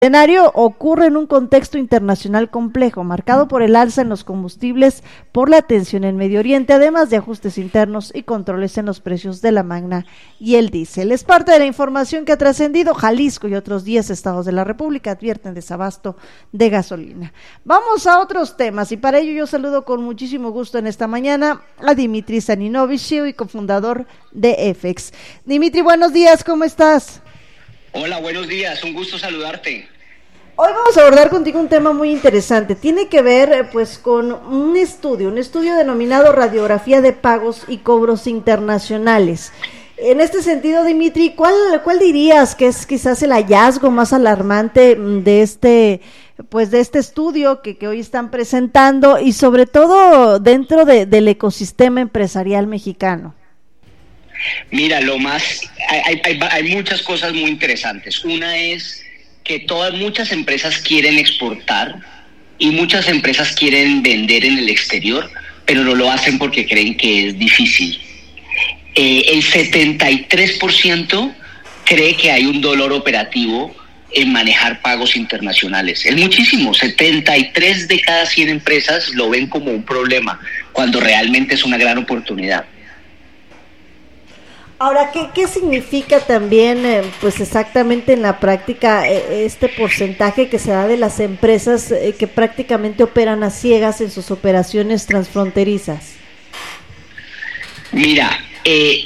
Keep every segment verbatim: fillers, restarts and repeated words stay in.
El escenario ocurre en un contexto internacional complejo, marcado por el alza en los combustibles, por la tensión en Medio Oriente, además de ajustes internos y controles en los precios de la magna y el diésel. Es parte de la información que ha trascendido. Jalisco y otros diez estados de la República advierten desabasto de gasolina. Vamos a otros temas y para ello yo saludo con muchísimo gusto en esta mañana a Dimitri Staninovich, C E O y cofundador de EFEX. Dimitri, buenos días, ¿cómo estás? Hola, buenos días, un gusto saludarte. Hoy vamos a abordar contigo un tema muy interesante, tiene que ver pues con un estudio, un estudio denominado Radiografía de Pagos y Cobros Internacionales. En este sentido, Dimitri, ¿cuál, cuál dirías que es quizás el hallazgo más alarmante de este, pues de este estudio que, que hoy están presentando y sobre todo dentro de, del ecosistema empresarial mexicano? Mira, lo más, hay, hay, hay muchas cosas muy interesantes. Una es que todas, muchas empresas quieren exportar y muchas empresas quieren vender en el exterior, pero no lo hacen porque creen que es difícil. Eh, el setenta y tres por ciento cree que hay un dolor operativo en manejar pagos internacionales. Es muchísimo, setenta y tres de cada cien empresas lo ven como un problema, cuando realmente es una gran oportunidad. Ahora, ¿qué, qué significa también, eh, pues exactamente en la práctica, eh, este porcentaje que se da de las empresas eh, que prácticamente operan a ciegas en sus operaciones transfronterizas? Mira, eh,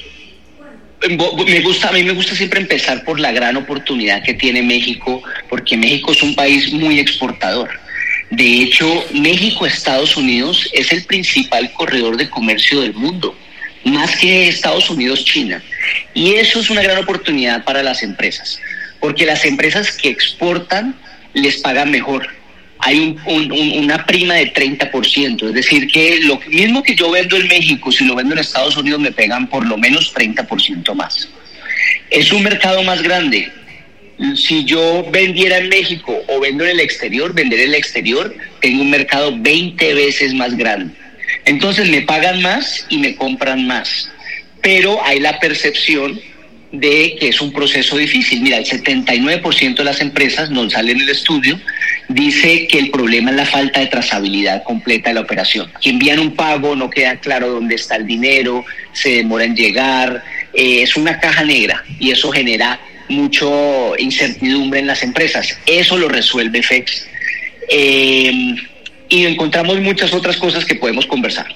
me gusta, a mí me gusta siempre empezar por la gran oportunidad que tiene México, porque México es un país muy exportador. De hecho, México-Estados Unidos es el principal corredor de comercio del mundo, más que Estados Unidos-China. Y eso es una gran oportunidad para las empresas, porque las empresas que exportan les pagan mejor. Hay un, un, un, una prima de treinta por ciento, es decir, que lo mismo que yo vendo en México, si lo vendo en Estados Unidos me pegan por lo menos treinta por ciento más. Es un mercado más grande. Si yo vendiera en México o vendo en el exterior, vender en el exterior, tengo un mercado veinte veces más grande. Entonces me pagan más y me compran más, pero hay la percepción de que es un proceso difícil. Mira, el setenta y nueve por ciento de las empresas, nos sale en el estudio, dice que el problema es la falta de trazabilidad completa de la operación. Que envían un pago, no queda claro dónde está el dinero, se demora en llegar, eh, es una caja negra y eso genera mucha incertidumbre en las empresas. Eso lo resuelve EFEX. Eh, Y encontramos muchas otras cosas que podemos conversar.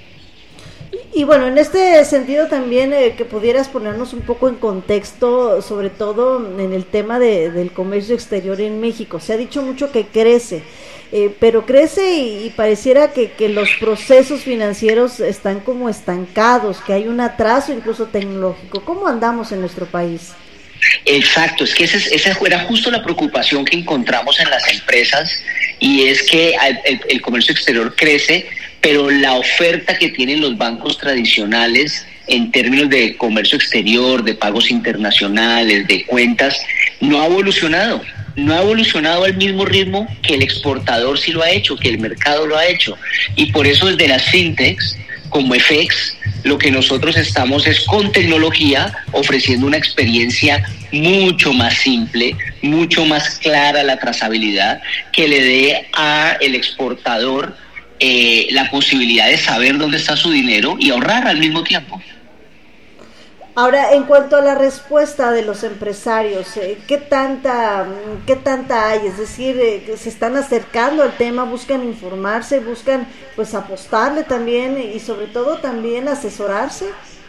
Y bueno, en este sentido también eh, que pudieras ponernos un poco en contexto, sobre todo en el tema de, del comercio exterior en México. Se ha dicho mucho que crece, eh, pero crece y, y pareciera que, que los procesos financieros están como estancados, que hay un atraso incluso tecnológico. ¿Cómo andamos en nuestro país? Exacto, es que esa, esa era justo la preocupación que encontramos en las empresas, y es que el, el, el comercio exterior crece, pero la oferta que tienen los bancos tradicionales en términos de comercio exterior, de pagos internacionales, de cuentas, no ha evolucionado. No ha evolucionado al mismo ritmo que el exportador sí lo ha hecho, que el mercado lo ha hecho. Y por eso desde las fintechs, como EFEX, lo que nosotros estamos es con tecnología ofreciendo una experiencia mucho más simple, mucho más clara la trazabilidad, que le dé a el exportador eh, la posibilidad de saber dónde está su dinero y ahorrar al mismo tiempo. Ahora, en cuanto a la respuesta de los empresarios, eh, ¿qué tanta, qué tanta hay? Es decir, eh, se están acercando al tema, buscan informarse, buscan pues apostarle también y sobre todo también asesorarse.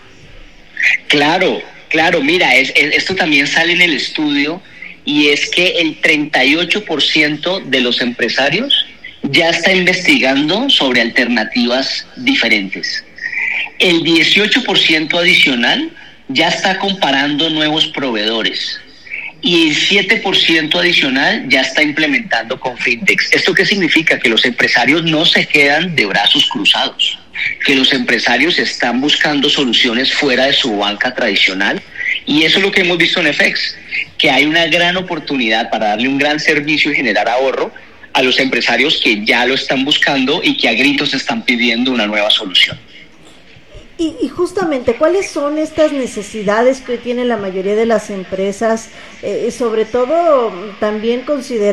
Claro, claro, mira, es, es, esto también sale en el estudio, y es que el treinta y ocho por ciento de los empresarios ya está investigando sobre alternativas diferentes. El dieciocho por ciento adicional ya está comparando nuevos proveedores y el siete por ciento adicional ya está implementando con fintechs. ¿Esto qué significa? Que los empresarios no se quedan de brazos cruzados, que los empresarios están buscando soluciones fuera de su banca tradicional, y eso es lo que hemos visto en EFEX, que hay una gran oportunidad para darle un gran servicio y generar ahorro a los empresarios que ya lo están buscando y que a gritos están pidiendo una nueva solución. Y, y justamente, ¿cuáles son estas necesidades que hoy tiene la mayoría de las empresas? Eh, sobre todo, también considerando